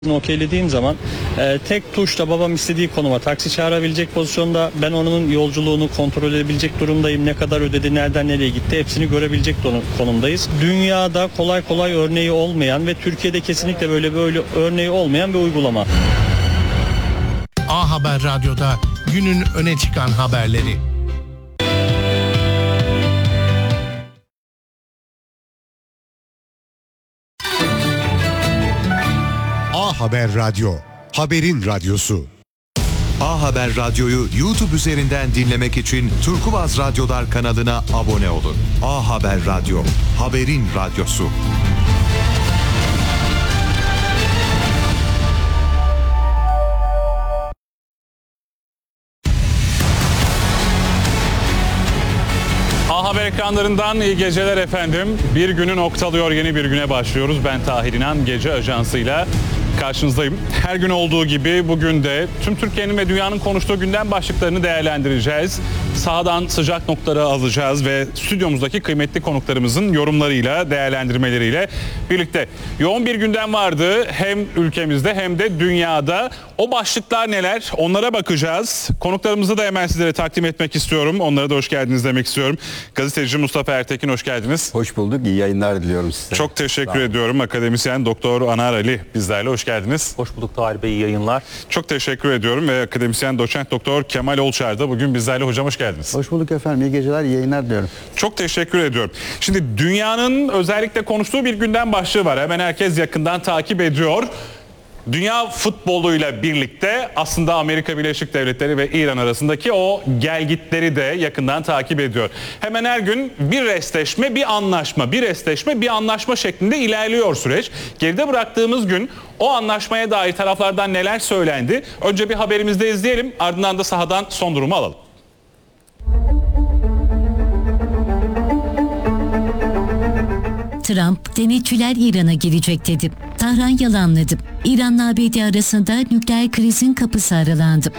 okeylediğim zaman tek tuşla babam istediği konuma taksi çağırabilecek pozisyonda, ben onun yolculuğunu kontrol edebilecek durumdayım. Ne kadar ödedi, nereden nereye gitti hepsini görebilecek konumdayız. Dünyada kolay kolay örneği olmayan ve Türkiye'de kesinlikle böyle örneği olmayan bir uygulama. A Haber Radyo'da günün öne çıkan haberleri. A Haber Radyo, haberin radyosu. A Haber Radyo'yu YouTube üzerinden dinlemek için Turkuaz Radyolar kanalına abone olun. A Haber Radyo, haberin radyosu. A Haber ekranlarından iyi geceler efendim. Bir günü noktalıyor, yeni bir güne başlıyoruz. Ben Tahir İnan, Gece Ajansı'yla karşınızdayım. Her gün olduğu gibi bugün de tüm Türkiye'nin ve dünyanın konuştuğu gündem başlıklarını değerlendireceğiz. Sahadan sıcak noktaları alacağız ve stüdyomuzdaki kıymetli konuklarımızın yorumlarıyla, değerlendirmeleriyle birlikte. Yoğun bir gündem vardı hem ülkemizde hem de dünyada. O başlıklar neler? Onlara bakacağız. Konuklarımızı da hemen sizlere takdim etmek istiyorum. Onlara da hoş geldiniz demek istiyorum. Gazeteci Mustafa Ertekin, hoş geldiniz. Hoş bulduk. İyi yayınlar diliyorum size. Çok teşekkür ediyorum. Akademisyen Doktor Anar Ali bizlerle, hoş geldiniz. Hoş bulduk Tahir Bey, iyi yayınlar. Çok teşekkür ediyorum ve akademisyen Doçent Doktor Kemal Olçar da bugün bizlerle. Hocam hoş geldiniz. Hoş bulduk efendim. İyi geceler, iyi yayınlar diliyorum. Çok teşekkür ediyorum. Şimdi dünyanın özellikle konuştuğu bir gündem başlığı var. Hemen herkes yakından takip ediyor. Dünya futboluyla birlikte aslında Amerika Birleşik Devletleri ve İran arasındaki o gelgitleri de yakından takip ediyor. Hemen her gün bir restleşme, bir anlaşma, bir restleşme, bir anlaşma şeklinde ilerliyor süreç. Geride bıraktığımız gün o anlaşmaya dair taraflardan neler söylendi? Önce bir haberimizde izleyelim, ardından da sahadan son durumu alalım. Trump, denetçiler İran'a girecek dedi. Tahran yalanladı. İran'la ABD arasında nükleer krizin kapısı aralandı.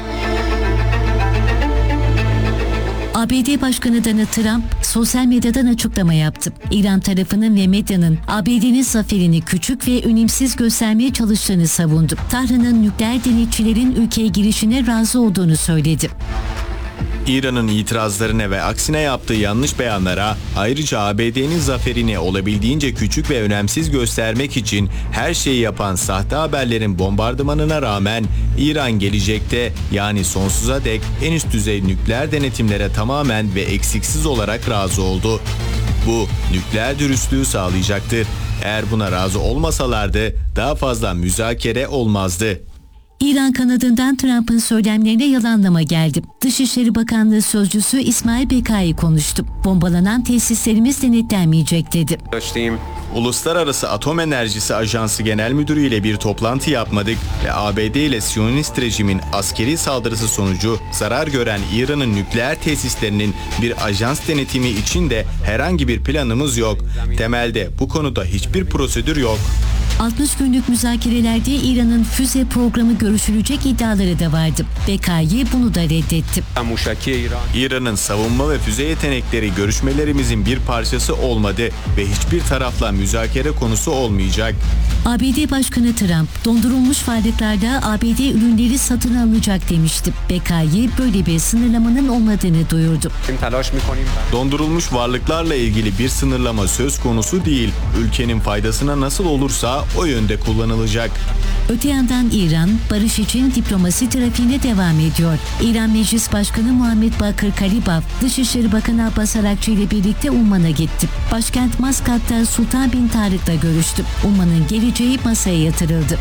ABD Başkanı Donald Trump sosyal medyadan açıklama yaptı. İran tarafının ve medyanın ABD'nin zaferini küçük ve önemsiz göstermeye çalıştığını savundu. Tahran'ın nükleer denetçilerin ülkeye girişine razı olduğunu söyledi. İran'ın itirazlarına ve aksine yaptığı yanlış beyanlara, ayrıca ABD'nin zaferini olabildiğince küçük ve önemsiz göstermek için her şeyi yapan sahte haberlerin bombardımanına rağmen İran gelecekte, yani sonsuza dek en üst düzey nükleer denetimlere tamamen ve eksiksiz olarak razı oldu. Bu nükleer dürüstlüğü sağlayacaktır. Eğer buna razı olmasalardı daha fazla müzakere olmazdı. İran kanadından Trump'ın söylemlerine yalanlama geldi. Dışişleri Bakanlığı Sözcüsü İsmail Bekai konuştu. Bombalanan tesislerimiz denetlenmeyecek dedi. Uluslararası Atom Enerjisi Ajansı Genel Müdürü ile bir toplantı yapmadık ve ABD ile Siyonist rejimin askeri saldırısı sonucu zarar gören İran'ın nükleer tesislerinin bir ajans denetimi için de herhangi bir planımız yok. Temelde bu konuda hiçbir prosedür yok. 60 günlük müzakerelerde İran'ın füze programı görüşülecek iddiaları da vardı. Bekai bunu da reddetti. İran'ın savunma ve füze yetenekleri görüşmelerimizin bir parçası olmadı ve hiçbir tarafla müzakere konusu olmayacak. ABD Başkanı Trump, dondurulmuş varlıklarda ABD ürünleri satın alınacak demişti. Bekai böyle bir sınırlamanın olmadığını duyurdu. Dondurulmuş varlıklarla ilgili bir sınırlama söz konusu değil. Ülkenin faydasına nasıl olursa o yönde kullanılacak. Öte yandan İran, barış için diplomasi trafiğine devam ediyor. İran Meclis Başkanı Muhammed Bakır Kalibaf, Dışişleri Bakanı Abbas Arakçı ile birlikte Umman'a gitti. Başkent Maskat'ta Sultan bin Tarık'la görüştü. Umman'ın geleceği masaya yatırıldı.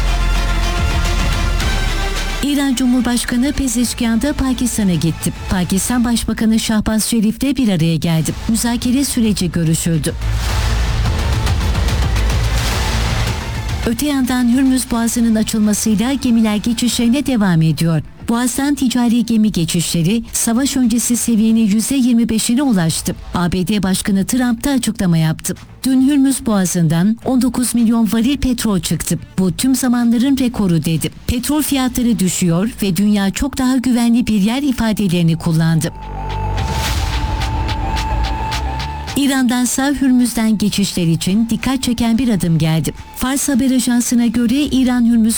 İran Cumhurbaşkanı Pezeşkian'da Pakistan'a gitti. Pakistan Başbakanı Şahbaz Şerif'le bir araya geldi. Müzakere süreci görüşüldü. Öte yandan Hürmüz Boğazı'nın açılmasıyla gemiler geçişlerine devam ediyor. Boğaz'dan ticari gemi geçişleri savaş öncesi seviyenin %25'ine ulaştı. ABD Başkanı Trump da açıklama yaptı. Dün Hürmüz Boğazı'ndan 19 milyon varil petrol çıktı. Bu tüm zamanların rekoru dedi. Petrol fiyatları düşüyor ve dünya çok daha güvenli bir yer ifadelerini kullandı. İran'dansa Hürmüz'den geçişler için dikkat çeken bir adım geldi. Fars Haber Ajansı'na göre İran-Hürmüz